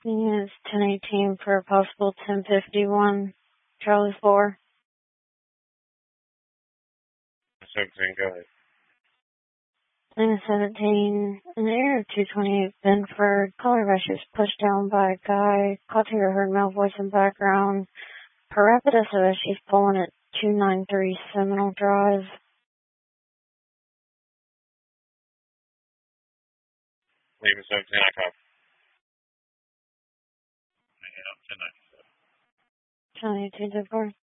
Yeah, it's 1018 for a possible 1051. Charlie 4. 17, go ahead. Lena 17, in the area of 228 Benford, caller rush is pushed down by a guy. Call to heard male voice in background. Her rapid SOS, she's pulling at 293 Seminole Drive. Lima 17, I copy. Yeah, 1097. 1018 Denver.